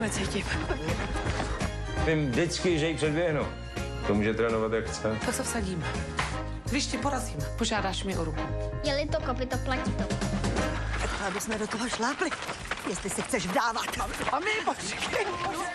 necítím. Vím vždycky, že ji předběhnu. To může trénovat, jak chce. Tak se vsadíme. Když tě porazím, požádáš mi o ruku. Je-li to kopyto, platí to. Tak aby jsme do toho šlápli, jestli si chceš vdávat. A my, počkej.